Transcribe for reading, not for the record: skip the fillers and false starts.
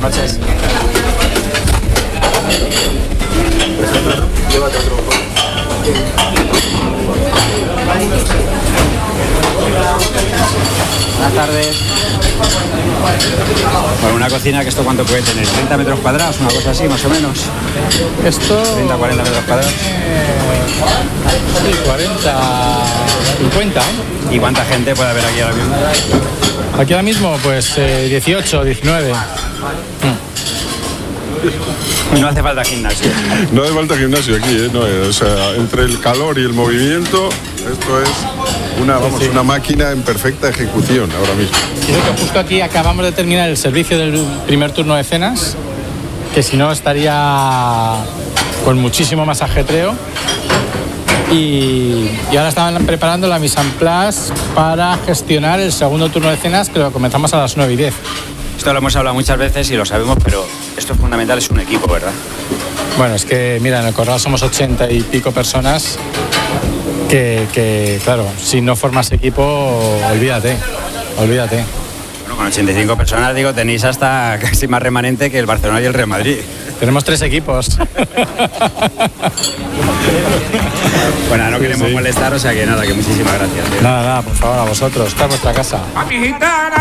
noches. Buenas tardes. Bueno, una cocina que esto cuánto puede tener, 30 metros cuadrados, una cosa así más o menos. Esto 30, 40 metros cuadrados. Sí, 40, 50, ¿eh? ¿Y cuánta gente puede haber aquí ahora mismo? Aquí ahora mismo, pues 18, 19. Y no hace falta gimnasio. No hace falta gimnasio aquí, ¿eh? No, o sea, entre el calor y el movimiento, esto es una máquina en perfecta ejecución ahora mismo. Creo que justo aquí acabamos de terminar el servicio del primer turno de cenas, que si no estaría con muchísimo más ajetreo. Y ahora estaban preparando la mise en place para gestionar el segundo turno de cenas, que lo comenzamos a las 9:10. Esto lo hemos hablado muchas veces y lo sabemos, pero esto es fundamental, es un equipo, ¿verdad? Bueno, es que, mira, en el corral somos 80 y pico personas que claro, si no formas equipo, olvídate. Bueno, con 85 personas, digo, tenéis hasta casi más remanente que el Barcelona y el Real Madrid. Tenemos 3 equipos. Bueno, no queremos molestar, o sea que nada, que muchísimas gracias. Nada, por favor, a vosotros. Esta es vuestra casa.